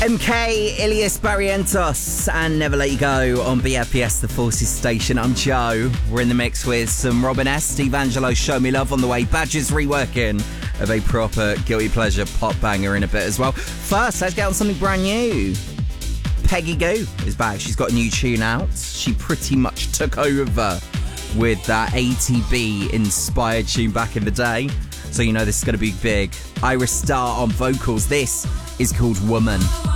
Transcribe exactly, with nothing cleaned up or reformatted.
M K, Ilias Barrientos, and Never Let You Go on B F P S, the Forces Station. I'm Joe. We're in the mix with some Robin S, Steve Angelo, Show Me Love on the way. Badger's reworking of a proper guilty pleasure pop banger in a bit as well. First, let's get on something brand new. Peggy Gou is back. She's got a new tune out. She pretty much took over with that A T B inspired tune back in the day. So you know this is going to be big. Iris Starr on vocals. This is called Woman.